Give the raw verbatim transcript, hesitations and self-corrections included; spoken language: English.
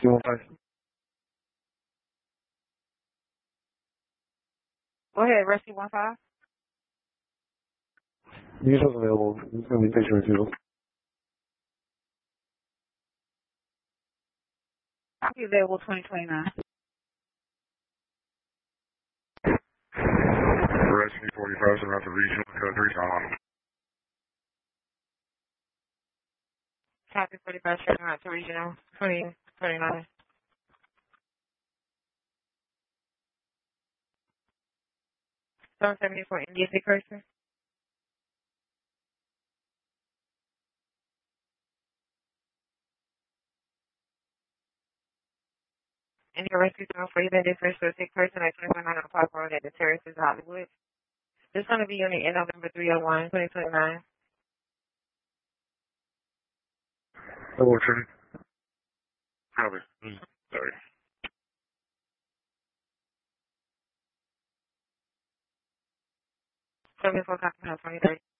Rescue one five. Go ahead, Rescue one five. Details available. It's going to be patient refusal. I'll be available twenty twenty-nine. Rescue forty-five, so that's a regional code three on. Copy forty-five, checking out to regional twenty twenty-nine. seven seventy-four India City person. And your rescue zone for you that is for a sick person at twenty-one hundred Park Road at the Terraces, Hollywood. This is going to be unit in November three oh one, twenty twenty-nine. Hello, Trinity. Copy. Sorry. seventy-four Copper House, twenty thirty.